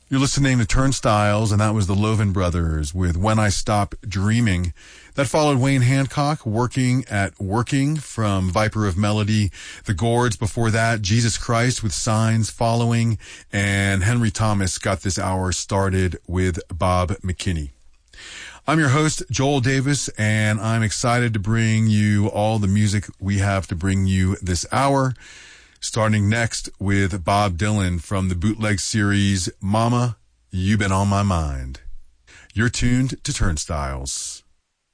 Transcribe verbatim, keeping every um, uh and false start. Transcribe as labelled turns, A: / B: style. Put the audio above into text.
A: You're listening to Turnstiles, and that was the Lovan Brothers with When I Stop Dreaming. That followed Wayne Hancock working at Working from Viper of Melody. The Gourds before that, Jesus Christ with Signs following, and Henry Thomas got this hour started with Bob McKinney. I'm your host, Joel Davis, and I'm excited to bring you all the music we have to bring you this hour. Starting next with Bob Dylan from the bootleg series, Mama, You Been on My Mind. You're tuned to Turnstiles.